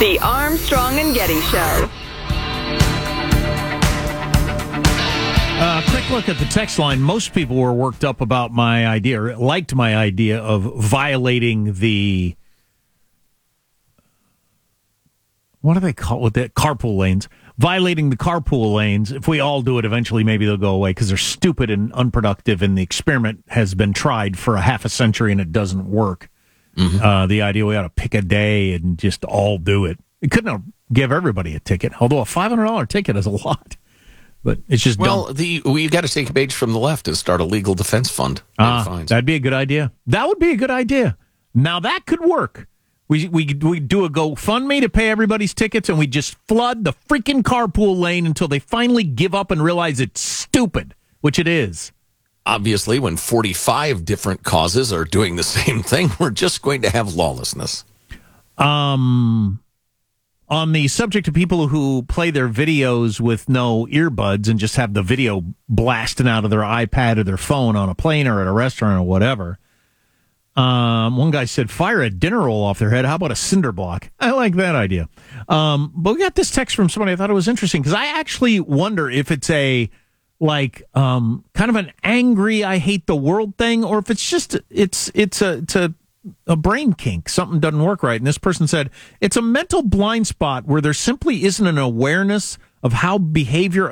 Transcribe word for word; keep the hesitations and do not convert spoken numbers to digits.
The Armstrong and Getty Show. Uh, quick look at the text line. Most people were worked up about my idea, or liked my idea of violating the, what do they call it? That carpool lanes. Violating the carpool lanes. If we all do it, eventually maybe they'll go away because they're stupid and unproductive, and the experiment has been tried for a half a century and it doesn't work. Mm-hmm. Uh, the idea we ought to pick a day and just all do it. It couldn't give everybody a ticket, although a five hundred dollars ticket is a lot. But it's just well, dumb. the we got to take a page from the left and start a legal defense fund. Uh, that'd be a good idea. That would be a good idea. Now that could work. We we we do a GoFundMe to pay everybody's tickets, and we just flood the freaking carpool lane until they finally give up and realize it's stupid, which it is. Obviously, when forty-five different causes are doing the same thing, we're just going to have lawlessness. Um. On the subject of people who play their videos with no earbuds and just have the video blasting out of their iPad or their phone on a plane or at a restaurant or whatever, um, one guy said, fire a dinner roll off their head. How about a cinder block? I like that idea. Um, but we got this text from somebody I thought it was interesting because I actually wonder if it's a, like, um, kind of an angry, I hate the world thing, or if it's just, it's, it's a, it's a, a brain kink, something doesn't work right. And this person said, it's a mental blind spot where there simply isn't an awareness of how behavior